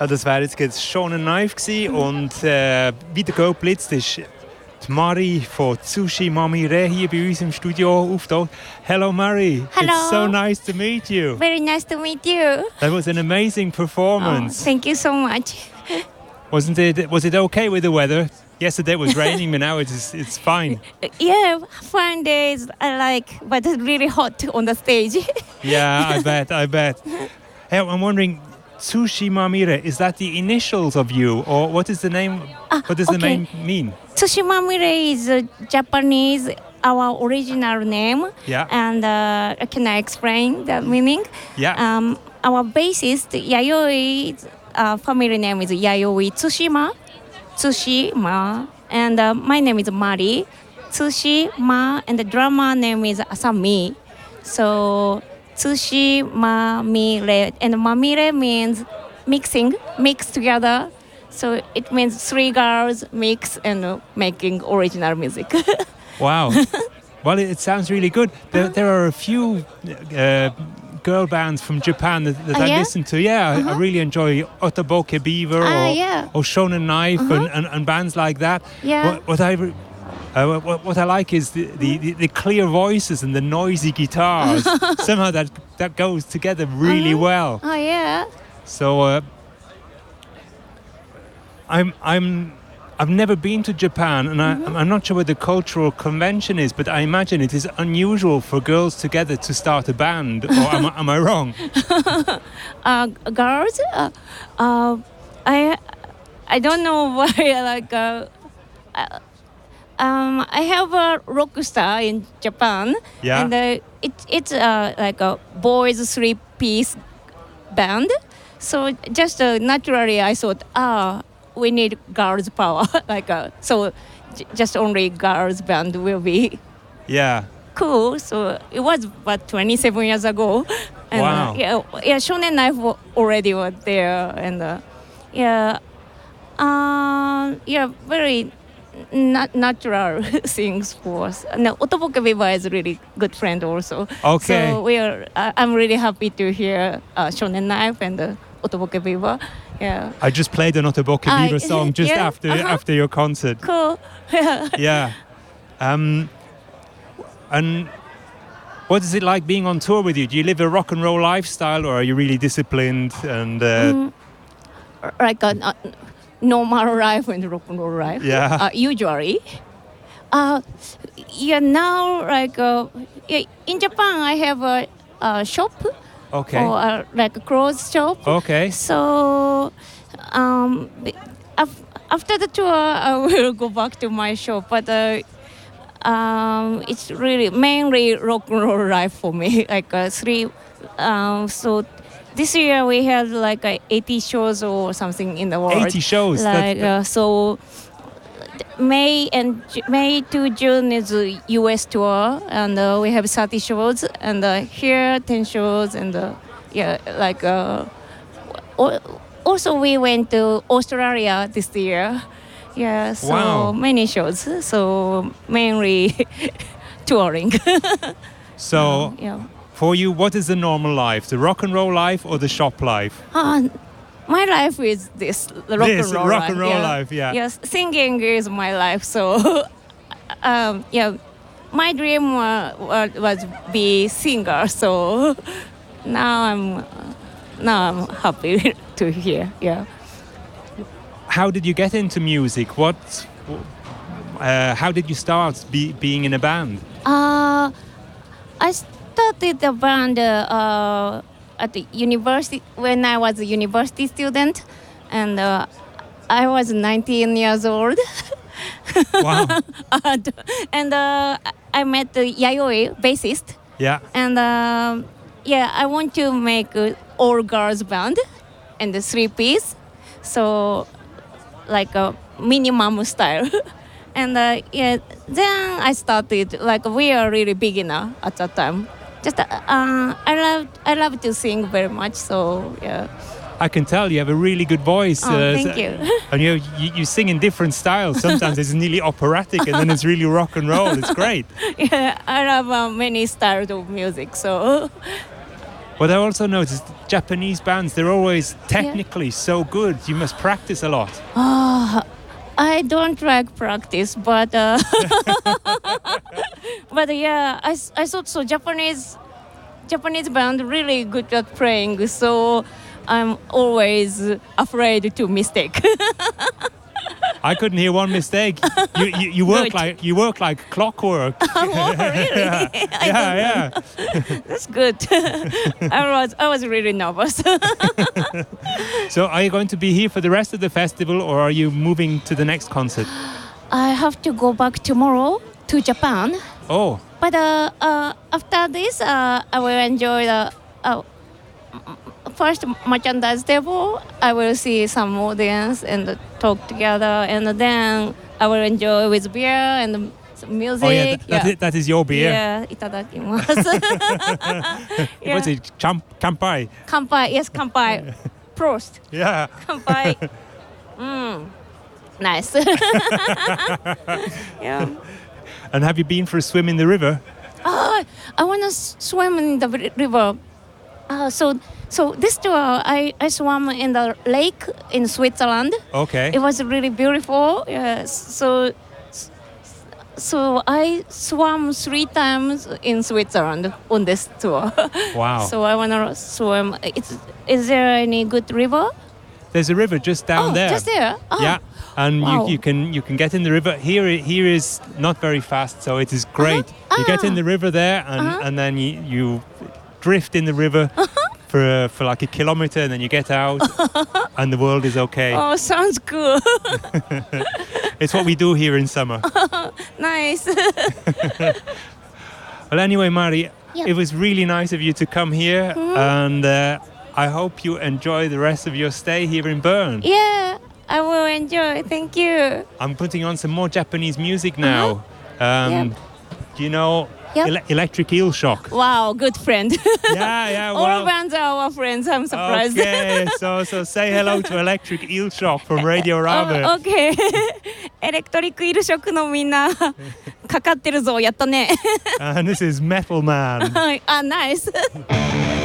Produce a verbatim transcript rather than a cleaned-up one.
Ja, das wäre jetzt, jetzt schon ein Knife gewesen. Und äh, wieder geblitzt ist die Mari von Tsushi Mamire hier bei uns im Studio auftaucht. Hello Mari. Hello. It's so nice to meet you. Very nice to meet you. That was an amazing performance. Oh, thank you so much. Wasn't it? Was it okay with the weather? Yesterday it was raining, but now it's it's fine. Yeah, fun days I like, but it's really hot on the stage. Yeah, I bet, I bet. Hey, I'm wondering, Tsushi Mamire, is that the initials of you, or what is the name? Ah, what does okay. the name mean? Tsushi Mamire is uh, Japanese, our original name. Yeah. And uh, can I explain the meaning? Yeah. Um, our bassist, Yayoi, uh, family name is Yayoi Tsushima. Tsushima. And uh, my name is Mari. Tsushima. And the drummer name is Asami. So, Tsushi Mamire. And Mamire means mixing, mix together. So it means three girls mix and uh, making original music. Wow. Well, it, it sounds really good. There, there are a few uh, girl bands from Japan that, that Oh, I yeah? listen to. Yeah, I- I Uh-huh. really enjoy Otoboke Beaver Ah, or, yeah. or Shonen Knife Uh-huh. and, and, and bands like that. Yeah. What, what I re- uh, what, what I like is the, the, the, the clear voices and the noisy guitars. Somehow that that goes together really Uh-huh. well. Oh, yeah. So uh, I'm I'm I've never been to Japan, and I, Mm-hmm. I'm not sure what the cultural convention is, but I imagine it is unusual for girls together to start a band. Or am, I- am I wrong? Uh, girls, uh, uh, I, I don't know why. Like, uh, uh, um, I have a rock star in Japan, Yeah. and uh, it it's uh, like a boys three-piece band. So just uh, naturally, I thought, ah, we need girls' power. like, uh, so j- just only girls' band will be Yeah. cool. So it was about twenty-seven years ago. And, Wow. Uh, yeah, yeah, Shonen Knife wa- already was there, and uh, yeah, uh, yeah, very nat- natural things for us. No, Otoboke Beaver is a really good friend also. Okay. So we are. I I'm really happy to hear uh, Shonen Knife and uh, Otoboke Beaver. Yeah, I just played an Otoboke Ah, Beaver song just yeah, after uh-huh. after your concert. cool. Yeah. Um, and what is it like being on tour with you? Do you live a rock and roll lifestyle, or are you really disciplined and? Uh, Mm, like a uh, normal life and rock and roll life. Yeah. Uh, usually. Uh, yeah, now, like, uh, yeah, in Japan, I have a, a shop, Okay. or uh, like a clothes shop. Okay. So, um, af- after the tour, I will go back to my shop. But uh, um, it's really mainly rock and roll life for me. Like uh, three. Um, so this year we had like uh, eighty shows or something in the world. eighty shows. That- Like uh, so. May and Ju- May to June is a U S tour, and uh, we have thirty shows, and uh, here ten shows, and uh, yeah, like uh, al- also we went to Australia this year. Yeah, so Wow. many shows. So mainly touring. so yeah. for you, what is the normal life? The rock and roll life or the shop life? Uh, my life is this the rock This, and roll rock life. and roll yeah. life, yeah. Yes, singing is my life. So, um, yeah, my dream uh, wa- was be singer. So now I'm uh, now I'm happy to hear. Yeah. How did you get into music? What? Uh, how did you start be, being in a band? Uh, I started the band uh, uh, at the university when I was a university student, and uh, I was nineteen years old. Wow. and and uh, I met the Yayoi bassist, Yeah. and um, yeah, I want to make an all girls band and the three piece, so like a minimum style. And uh, yeah, then I started like we are really beginner at that time. Just uh, I love I love to sing very much, so yeah. I can tell you have a really good voice. Oh, thank so- you. And you, you you sing in different styles. Sometimes it's nearly operatic, and then it's really rock and roll. It's great. Yeah, I love uh, many styles of music, so What I also noticed, Japanese bands, they're always technically so good. You must practice a lot. Ah, I don't like practice, but uh, but yeah, I, s- I thought so. Japanese Japanese band really good at playing, so I'm always afraid to mistake. I couldn't hear one mistake. You you, you work Good. like you work like clockwork. Oh, really? yeah, I yeah, don't yeah. That's good. I was I was really nervous. So, are you going to be here for the rest of the festival, or are you moving to the next concert? I have to go back tomorrow to Japan. Oh, But uh, uh, after this, uh, I will enjoy the uh, first merchandise table. I will see some audience and talk together, and then I will enjoy with beer and some music. oh yeah, that, that, is, that is your beer. Yeah, itadakimasu. Yeah. What's it? Champ, kampai. Kanpai, yes, kanpai. Prost, Yeah. kanpai. Mm. Nice. Yeah. And have you been for a swim in the river? Ah, I want to swim in the ri- river. Uh, so, so this tour, I, I swam in the lake in Switzerland. Okay. It was really beautiful. Yes. So, so I swam three times in Switzerland on this tour. Wow. So I want to swim. It's, is there any good river? There's a river just down oh, there. just there. Oh. Yeah. And Wow. you, you can you can get in the river. Here i- here is not very fast, so it is great. You get in Ah. the river there, and, Uh-huh. and then you, you drift in the river for uh, for like a kilometer, and then you get out, and the world is okay. Oh, sounds cool. It's what we do here in summer. Nice. Well, anyway, Mari, Yeah. it was really nice of you to come here, and uh, I hope you enjoy the rest of your stay here in Bern. Yeah, I will enjoy. Thank you. I'm putting on some more Japanese music now. Um, Yep. Do you know Yep. ele- Electric Eel Shock? Wow, good friend. Yeah, yeah. All Well, bands are our friends. I'm surprised. okay. So, so say hello to Electric Eel Shock from Radio Rabe. Oh, okay. エレクトリックイルショックのみんなかかってるぞやったね。 And this is Metal Man. あ、ナイス。